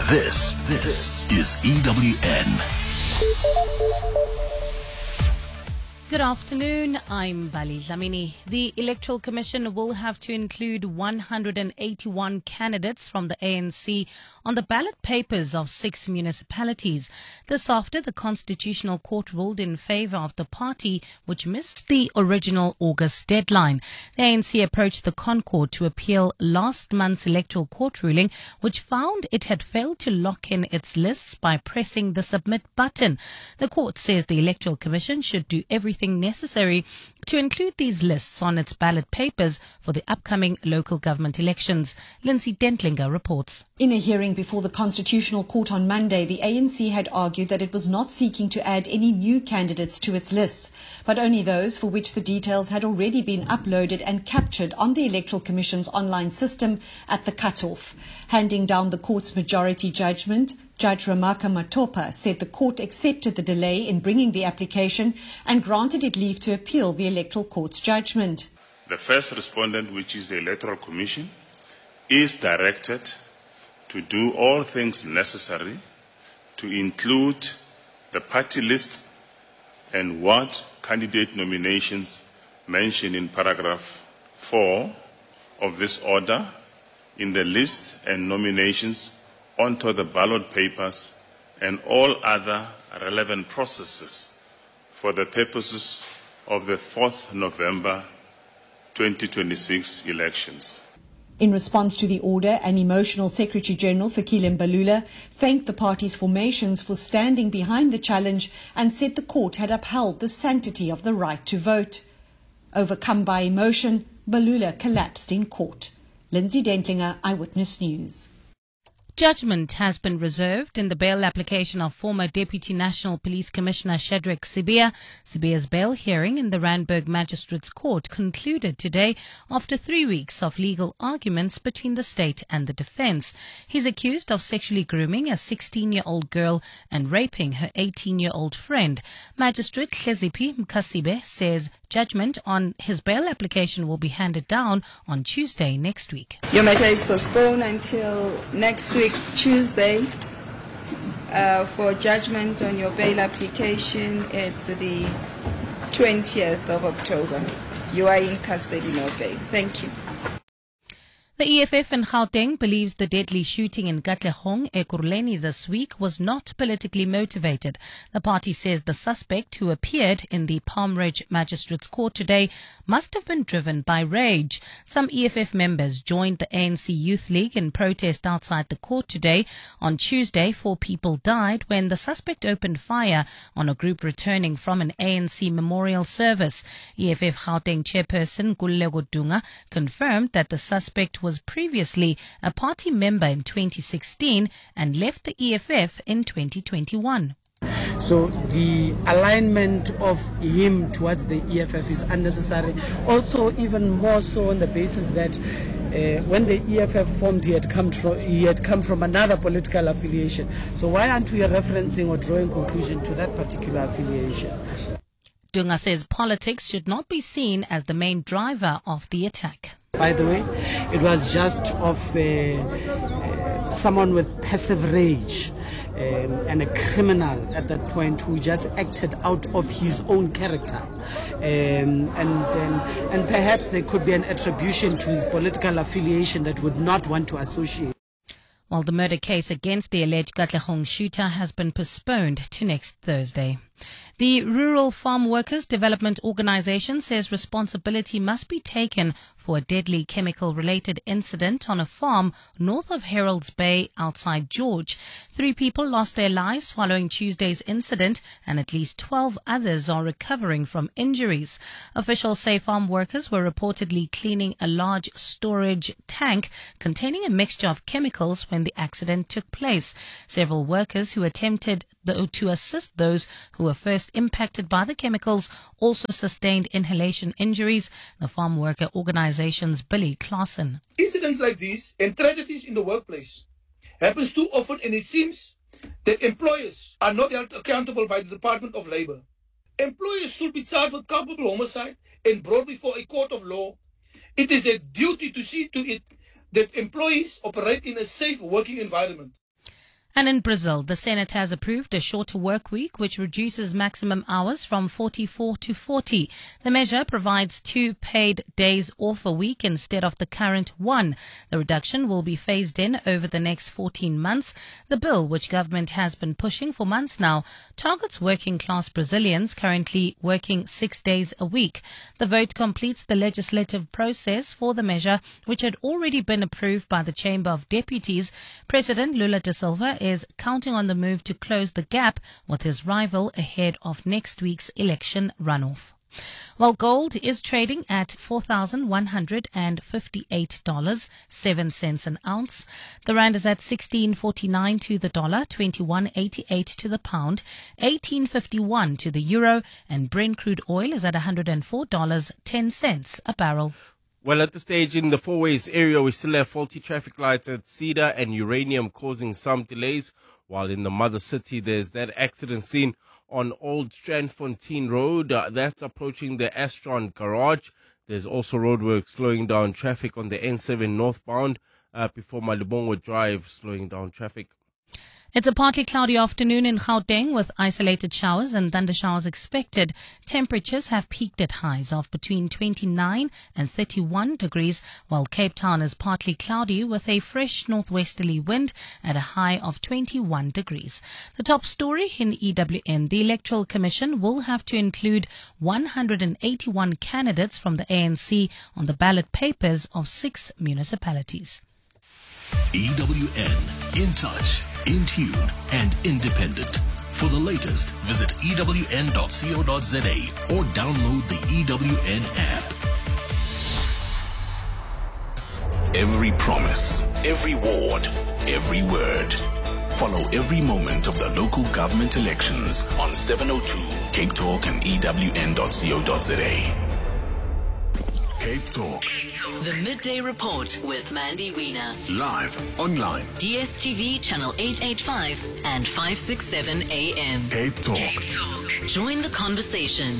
This is EWN. Good afternoon, I'm Bali Dlamini. The Electoral Commission will have to include 181 candidates from the ANC on the ballot papers of 6 municipalities. This after the Constitutional Court ruled in favour of the party, which missed the original August deadline. The ANC approached the Concord to appeal last month's Electoral Court ruling, which found it had failed to lock in its lists by pressing the submit button. The court says the Electoral Commission should do everything necessary to include these lists on its ballot papers for the upcoming local government elections. Lindsay Dentlinger reports. In a hearing before the Constitutional Court on Monday, the ANC had argued that it was not seeking to add any new candidates to its lists, but only those for which the details had already been uploaded and captured on the Electoral Commission's online system at the cutoff. Handing down the court's majority judgment, Judge Ramaka Matopa said the court accepted the delay in bringing the application and granted it leave to appeal the Electoral Court's judgment. The first respondent, which is the Electoral Commission, is directed to do all things necessary to include the party lists and what candidate nominations mentioned in paragraph 4 of this order in the lists and nominations onto the ballot papers and all other relevant processes for the purposes of the 4th November 2026 elections. In response to the order, an emotional Secretary General Fikile Mbalula thanked the party's formations for standing behind the challenge and said the court had upheld the sanctity of the right to vote. Overcome by emotion, Mbalula collapsed in court. Lindsay Dentlinger, Eyewitness News. Judgment has been reserved in the bail application of former Deputy National Police Commissioner Shadrack Sibiya. Sibiya's bail hearing in the Randburg Magistrates Court concluded today after 3 weeks of legal arguments between the state and the defense. He's accused of sexually grooming a 16-year-old girl and raping her 18-year-old friend. Magistrate Hlezipi Mkasibe says judgment on his bail application will be handed down on Tuesday next week. Your matter is postponed until next week, Tuesday, for judgment on your bail application. It's the 20th of October. You are in custody, no bail. Thank you. The EFF in Gauteng believes the deadly shooting in Katlehong, Ekurhuleni this week was not politically motivated. The party says the suspect who appeared in the Palm Ridge Magistrates Court today must have been driven by rage. Some EFF members joined the ANC Youth League in protest outside the court today. On Tuesday, 4 people died when the suspect opened fire on a group returning from an ANC memorial service. EFF Gauteng chairperson Kulego Dunga confirmed that the suspect was previously a party member in 2016 and left the EFF in 2021. So the alignment of him towards the EFF is unnecessary. Also, even more so on the basis that when the EFF formed, he had come from another political affiliation. So why aren't we referencing or drawing conclusion to that particular affiliation? Dunga says politics should not be seen as the main driver of the attack. By the way, it was just of someone with passive rage and a criminal at that point who just acted out of his own character. And perhaps there could be an attribution to his political affiliation that would not want to associate. While the murder case against the alleged Katlehong shooter has been postponed to next Thursday. The Rural Farm Workers Development Organization says responsibility must be taken for a deadly chemical-related incident on a farm north of Herald's Bay outside George. 3 people lost their lives following Tuesday's incident, and at least 12 others are recovering from injuries. Officials say farm workers were reportedly cleaning a large storage tank containing a mixture of chemicals when the accident took place. Several workers who attempted to assist those who were first impacted by the chemicals also sustained inhalation injuries. The farm worker organization's Billy Claassen. Incidents like these and tragedies in the workplace happens too often, and it seems that employers are not held accountable by the Department of Labor. Employers should be charged with culpable homicide and brought before a court of law. It is their duty to see to it that employees operate in a safe working environment. And in Brazil, the Senate has approved a shorter work week, which reduces maximum hours from 44 to 40. The measure provides 2 paid days off a week instead of the current 1. The reduction will be phased in over the next 14 months. The bill, which government has been pushing for months now, targets working-class Brazilians currently working 6 days a week. The vote completes the legislative process for the measure, which had already been approved by the Chamber of Deputies. President Lula da Silva is counting on the move to close the gap with his rival ahead of next week's election runoff. While gold is trading at $4,158.07 an ounce, the rand is at 16.49 to the dollar, 21.88 to the pound, 18.51 to the euro, and Brent crude oil is at $104.10 a barrel. Well, at this stage in the Fourways area, we still have faulty traffic lights at Cedar and Uranium causing some delays, while in the mother city, there's that accident scene on Old Strandfontein Road. That's approaching the Astron Garage. There's also roadwork slowing down traffic on the N7 northbound before Malibongwe Drive, slowing down traffic. It's a partly cloudy afternoon in Gauteng with isolated showers and thundershowers expected. Temperatures have peaked at highs of between 29 and 31 degrees, while Cape Town is partly cloudy with a fresh northwesterly wind at a high of 21 degrees. The top story in EWN, the Electoral Commission will have to include 181 candidates from the ANC on the ballot papers of 6 municipalities. EWN, in touch, in tune, and independent. For the latest, visit ewn.co.za or download the EWN app. Every promise, every ward, every word. Follow every moment of the local government elections on 702 Cape Talk and ewn.co.za. Cape Talk. The Midday Report with Mandy Wiener. Live, online. DSTV channel 885 and 567 AM. Cape Talk. Join the conversation.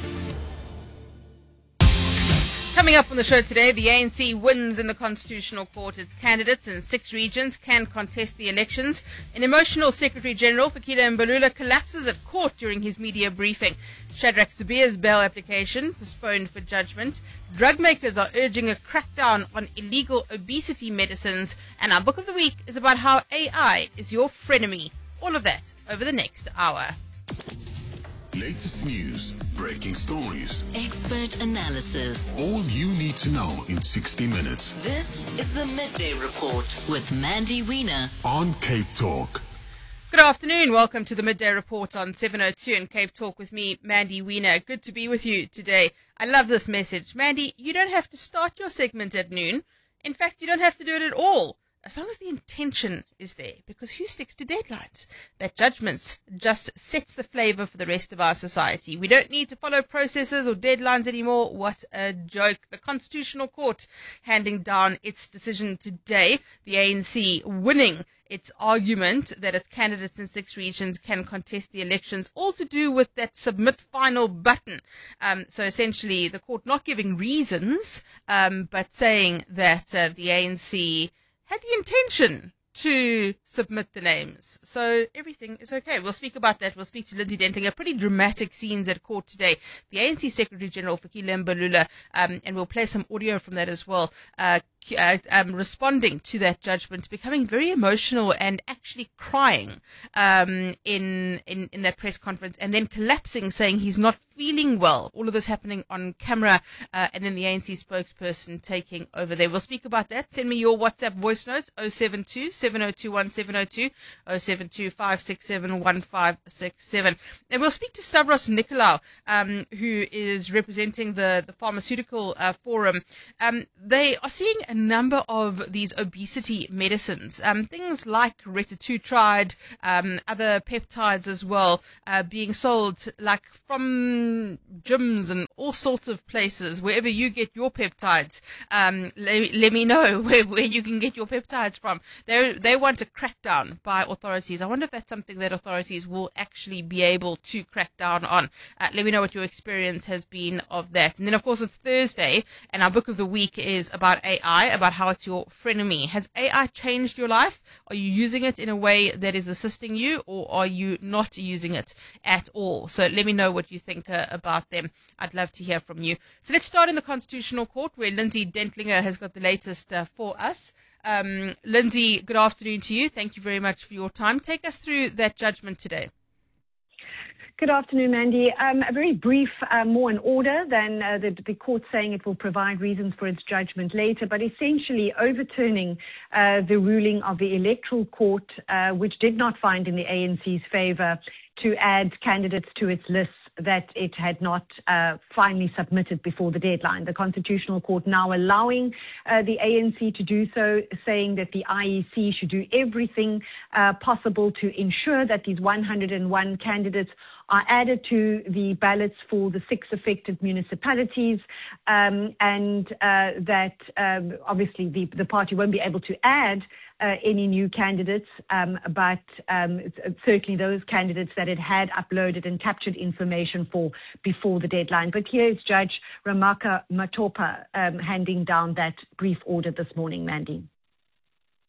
Coming up on the show today, the ANC wins in the Constitutional Court. Its candidates in 6 regions can contest the elections. An emotional Secretary-General, Fikile Mbalula, collapses at court during his media briefing. Shadrack Sibiya's bail application postponed for judgment. Drug makers are urging a crackdown on illegal obesity medicines. And our book of the week is about how AI is your frenemy. All of that over the next hour. Latest news, breaking stories, Expert analysis. all you need to know in 60 minutes This is the Midday Report with Mandy Wiener. on Cape Talk. Good afternoon. Welcome to the Midday Report on 702 and Cape Talk with me, Mandy Wiener. Good to be with you today. I love this message. Mandy, you don't have to start your segment at noon. In fact, you don't have to do it at all, as long as the intention is there, because who sticks to deadlines? That judgments just sets the flavor for the rest of our society. We don't need to follow processes or deadlines anymore. What a joke. The Constitutional Court handing down its decision today. The ANC winning its argument that its candidates in 6 regions can contest the elections, all to do with that submit final button. So essentially, the court not giving reasons, but saying that the ANC had the intention to submit the names. So everything is okay. We'll speak about that. We'll speak to Lindsay Dentlinger. Pretty dramatic scenes at court today. The ANC Secretary-General, Fikile Mbalula, and we'll play some audio from that as well, responding to that judgment, becoming very emotional and actually crying in that press conference, and then collapsing, saying he's not feeling well. All of this happening on camera, and then the ANC spokesperson taking over there. We'll speak about that. Send me your WhatsApp voice notes, 072 7021 702, 072 567 1567. And we'll speak to Stavros Nicolaou, who is representing the Pharmaceutical Forum. They are seeing a number of these obesity medicines, things like retatrutide, other peptides as well, being sold like from gyms and all sorts of places. Wherever you get your peptides, let me know where you can get your peptides from. They want a crackdown by authorities. I wonder if that's something that authorities will actually be able to crack down on. Let me know what your experience has been of that. And then, of course, it's Thursday, and our book of the week is about AI. AI about how it's your frenemy. Has AI changed your life? Are you using it in a way that is assisting you, or are you not using it at all? So let me know what you think about them. I'd love to hear from you. So let's start in the Constitutional Court, where Lindsay Dentlinger has got the latest for us. Lindsay, good afternoon to you. Thank you very much for your time. Take us through that judgment today. Good afternoon, Mandy. A very brief, more in order than the court saying it will provide reasons for its judgment later, but essentially overturning the ruling of the Electoral Court, which did not find in the ANC's favour to add candidates to its lists that it had not finally submitted before the deadline. The Constitutional Court now allowing the ANC to do so, saying that the IEC should do everything possible to ensure that these 101 candidates are added to the ballots for the 6 affected municipalities, and that obviously the party won't be able to add any new candidates, but certainly those candidates that it had uploaded and captured information for before the deadline. But here is Judge Ramaka Matopa handing down that brief order this morning, Mandy.